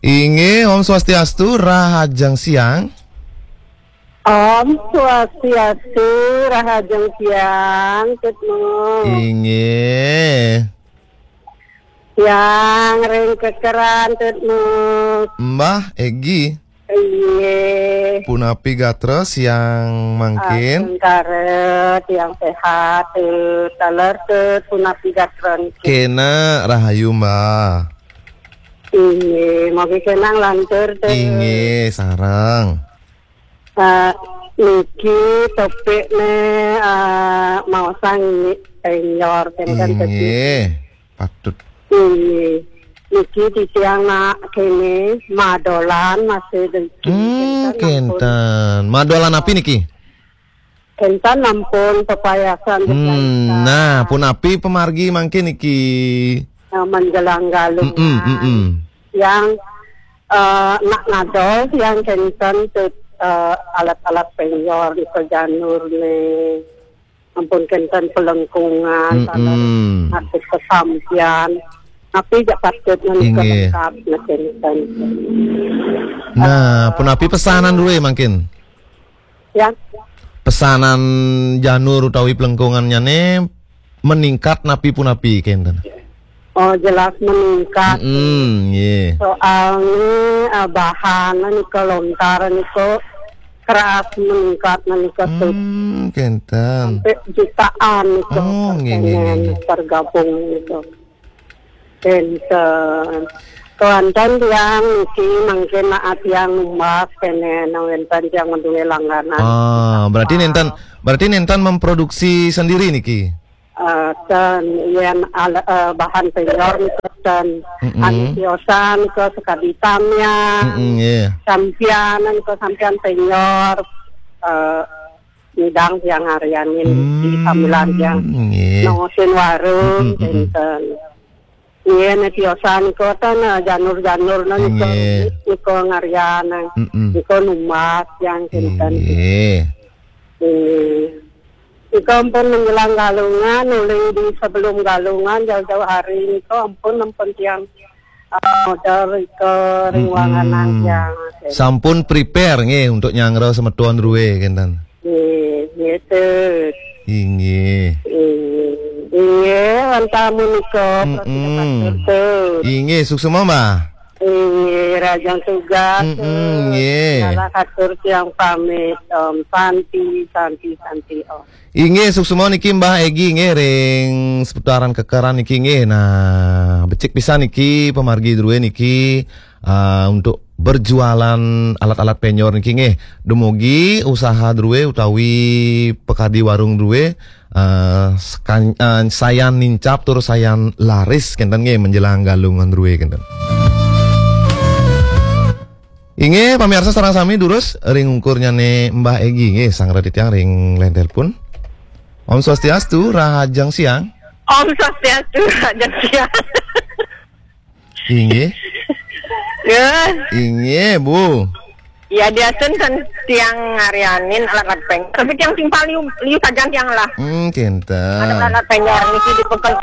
Inge Om Swastiastu, Rahajang Siang. Om Swastiastu, Rahajang Siang, ketemu. Inge Yang ring kekeran ketemu. Mbah Egi. Iya. Punapi gatra siang mangkin. Karet yang sehat, taler punapi gatron. Kena rahayu Mbah. Iya, mau kenang lantur tuh. Inge sarang. Niki topik ne mau sang penyor kan tadi. Inge patut. Niki di siang nak kene madolan masih dengki. Kentan. Madolan api niki? Kentan nampun pepayasan. Nah, pun api pemargi mangkin niki. Menjelang galung. Yang nak ngadol yang kentan alat-alat penyor di janur ne. Ampun kentan pelengkungan, masuk kesampian. Tapi gak patut lengkap kentan. Nah, pun api pesanan dulu mungkin. Ya. Pesanan janur utawi pelengkungannya nih meningkat napi pun api kentan. Oh jelas meningkat. Yeah. Soalnya bahan niko lontar niko keras meningkat niko kentan. sampai jutaan niko tergabung niko. Kentan. Kelantan yang niki mungkin naat yang umas kene nawentan yang menduwe langganan. Berarti nentan memproduksi sendiri niki. Dan yang bahan penyor niko dan antiosan ke sekaditamnya. Sampian niko sampian penyor nidang yang harianin di samilan yang nongosin warung kentan. Iya, netiosan niko tan janur-janur niko ngarian, niko numas yang kentan. Niko ampun menjelang galungan, nuling di sebelum galungan jauh-jauh hari niko ampun tiang modal niko ringwangan yang. Sampun prepare nge untuk nyangro semetuan ruwe kentan. Gitu. Inge. Iya, antamu niko. Inge, suksema Mbah. Inge, rajang tugas. Salah katur tiang pamit, Santi, Om. Inge, suksema niki Mbah Egi nge ring seputaran kekeran niki nge. Nah, becik bisa niki pemargi druwe niki untuk berjualan alat-alat penyor niki nge. Dumugi usaha druwe utawi pekadi warung druwe sayan nincap terus sayan laris kentan nge menjelang galungan druwe kentan. Inge pamirsa sareng sami durus ring ungkurnya ne Mbah Egi nge sang radit yang ring lain telepon. Om Swastiastu, Rahajang Siang. Om Swastiastu, Rahajang Siang. Inge. Ya. Inge, Bu. Ya dia kan tiang ngarianin alat penyor. Tapi tiang simpal liu saja tiang lah. Kentan. Alat penyor niki dipekan.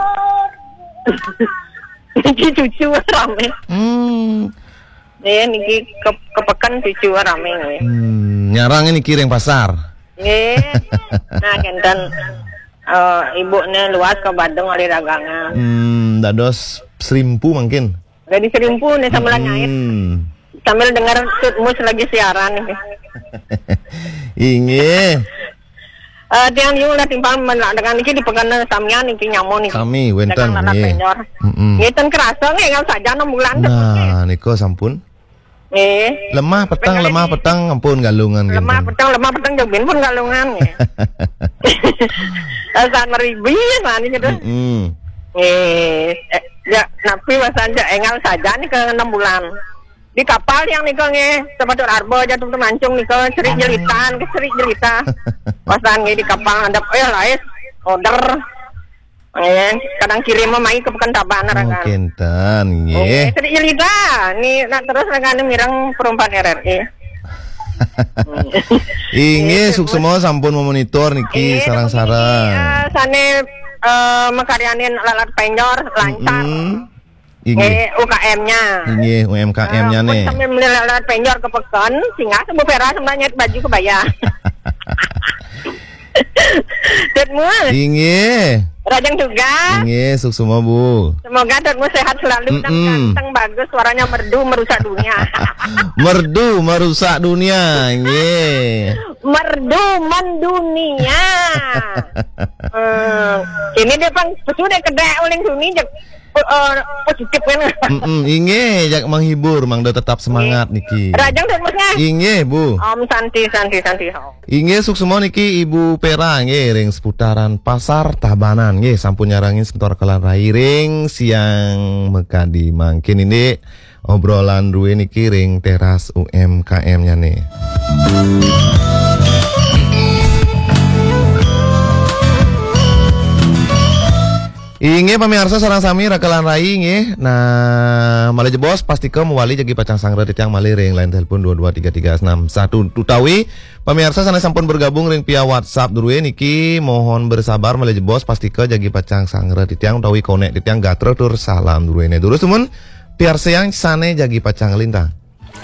Niki cucu rame. Niki kepekan cucu rame. Nyarang ini kiring pasar. Nah kentan ibunya luas ke Bandung oleh dagangan. Dados serimpu mungkin. Jadi serimpu nih sambil nyait. Sambil dengar mus lagi siaran nih. Inge. Tiang liu lah timpang dengan niki dipegang samian niki nyamun niki. Sami wentan nggih. Ngeten kerasa nggih enggak saja 6 bulan. Nah, niko sampun. Lemah petang ampun galungan gitu. Lemah petang jebin pun galungan. Saat meribi mani gitu. Ya, napi wasanja engal saja nih ke 6 bulan. Di kapal yang nih sepatur arbo jatuh mancung nih serik jelitan, Wasan di kapal ada lais order. Kadang kirim mai ke Pekan Taban rangan. Kentan nggih. Serik jelita. Nih terus rangan mirang perempuan RRI. Inge suksema sampun memonitor niki sarang-sarang. Sane makaryanin alat penyor lancar. UKM-nya. Ini UMKM-nya nih. Sambil melihat penjor ke peken, singa semua pera sebenarnya baju kebaya. Tutmu. Inge. Rajang juga. Inge, sukses semua Bu. Semoga tutmu sehat selalu dan ganteng bagus, suaranya merdu merusak dunia. Merdu merusak dunia. Inge. Merdu mendunia. Ini dia pang sudah kedai uling suni positif kan. Inge jak menghibur, mang do tetap semangat niki. Rajang tutmusnya. Inge Bu. Santi. Inge sukses semua niki Ibu Pera nge ring seputaran pasar Tabanan nge sampun nyarangin sebentar kelan rai ring siang mekadi mangkin ini obrolan duwe niki ring teras UMKM-nya nih. Inge pamirsa sarang sami rakalan rai nge. Nah, male bos pastikan mewali jagi pacang sangre titiang mali ring lain telepon 223361 tutawi pamirsa sana sampun bergabung ring via WhatsApp duwe niki mohon bersabar male bos pastikan jagi pacang sangre titiang utawi konek titiang gatre tur salam duwe ne durus temen biar siang sane jagi pacang lintang.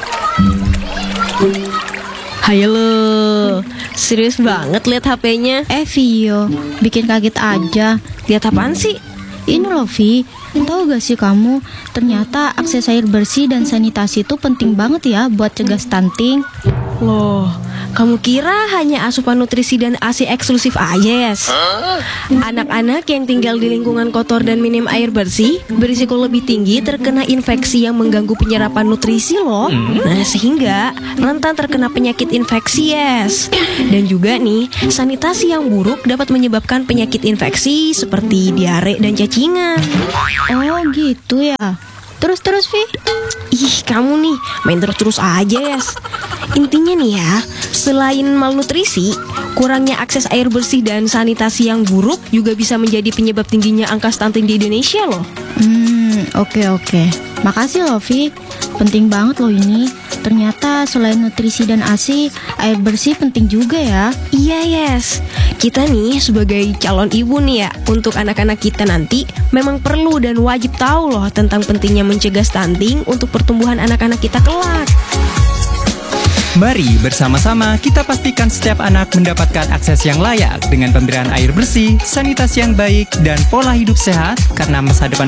Hayo serius banget lihat HP-nya. Vio, bikin kaget aja. Lihat apaan sih? Ini loh Vi, tahu gak sih kamu, ternyata akses air bersih dan sanitasi itu penting banget ya buat cegah stunting. Loh, kamu kira hanya asupan nutrisi dan ASI eksklusif aja, Yes? Anak-anak yang tinggal di lingkungan kotor dan minim air bersih berisiko lebih tinggi terkena infeksi yang mengganggu penyerapan nutrisi loh. Nah, sehingga rentan terkena penyakit infeksi, Yes. Dan juga nih, sanitasi yang buruk dapat menyebabkan penyakit infeksi seperti diare dan cacingan. Oh gitu ya. Terus Vi. Ih, kamu nih main terus aja, Yes. Intinya nih ya, selain malnutrisi, kurangnya akses air bersih dan sanitasi yang buruk juga bisa menjadi penyebab tingginya angka stunting di Indonesia loh. Oke. Makasih loh Vi. Penting banget loh ini. Ternyata selain nutrisi dan ASI, air bersih penting juga ya. Iya, Yes. Kita nih sebagai calon ibu nih ya, untuk anak-anak kita nanti memang perlu dan wajib tahu loh tentang pentingnya mencegah stunting untuk pertumbuhan anak-anak kita kelak. Mari bersama-sama kita pastikan setiap anak mendapatkan akses yang layak dengan pemberian air bersih, sanitasi yang baik, dan pola hidup sehat karena masa depan